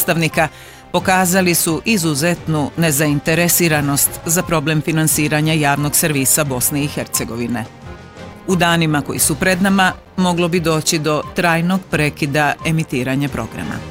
predstavnika pokazali su izuzetnu nezainteresiranost za problem finansiranja javnog servisa Bosne i Hercegovine. U danima koji su pred nama moglo bi doći do trajnog prekida emitiranja programa.